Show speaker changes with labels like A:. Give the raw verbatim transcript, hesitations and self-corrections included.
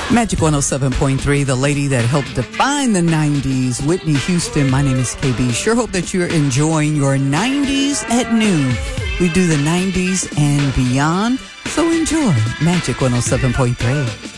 A: Magic one oh seven point three, the lady that helped define the nineties, Whitney Houston. My name is K B. Sure hope that you're enjoying your nineties at noon. We do the nineties and beyond, so enjoy Magic one oh seven point three.